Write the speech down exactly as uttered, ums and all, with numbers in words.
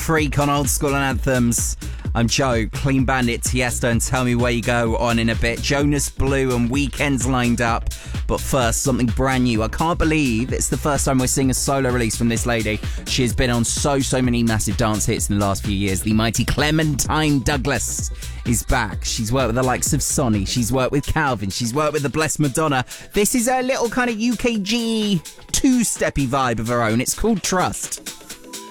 Freak on Old School and Anthems. I'm Joe, Clean Bandit, Tiesto and Tell Me Where You Go on in a bit. Jonas Blue and Weekends lined up. But first, something brand new. I can't believe it's the first time we're seeing a solo release from this lady. She has been on so, so many massive dance hits in the last few years. The mighty Clementine Douglas is back. She's worked with the likes of Sonny. She's worked with Calvin. She's worked with the Blessed Madonna. This is her little kind of U K G two-steppy vibe of her own. It's called Trust.